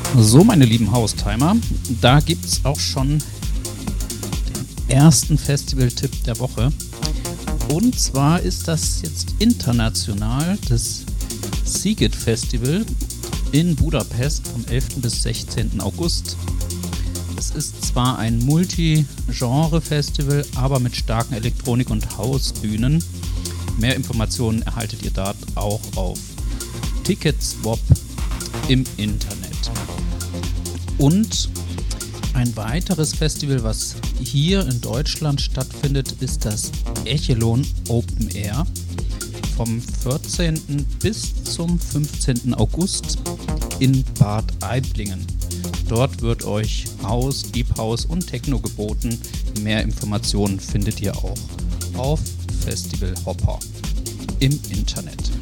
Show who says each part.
Speaker 1: So, meine lieben Haustimer, da gibt es auch schon den ersten Festival-Tipp der Woche. Und zwar ist das jetzt international das Sziget Festival in Budapest vom 11. bis 16. August. Es ist zwar ein Multi-Genre-Festival, aber mit starken Elektronik- und Hausbühnen. Mehr Informationen erhaltet ihr dort auch auf Ticketswap im Internet. Und ein weiteres Festival, was hier in Deutschland stattfindet, ist das Echelon Open Air vom 14. bis zum 15. August in Bad Aiblingen. Dort wird euch House, Deep House und Techno geboten. Mehr Informationen findet ihr auch auf Festival Hopper im Internet.